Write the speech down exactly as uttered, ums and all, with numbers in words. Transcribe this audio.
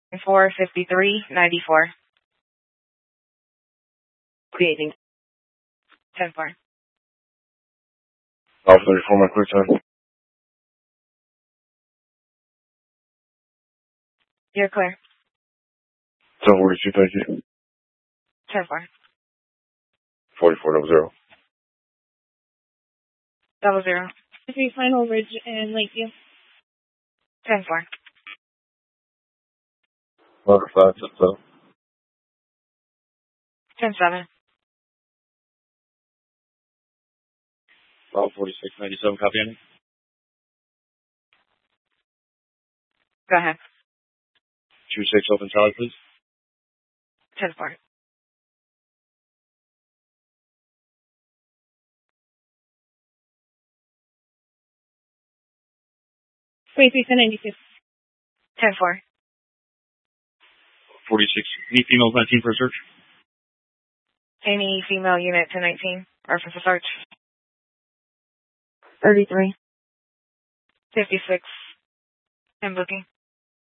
four fifty-three ninety-four. Creating. ten four. Alpha thirty-four, my clear time. You're clear. ten forty-two, thank you. ten four. forty-four, double zero. Double zero. Three Final Ridge and Lakeview. ten four. Mark five, ten seven. ten seven. Alpha forty-six, ninety-seven, copy any? Go ahead. two six, open tally, please. ten four. twenty-three ten ninety-six. ten four. forty-six, any females nineteen for a search? Any female unit to nineteen, or for the search? thirty-three. fifty-six. And booking.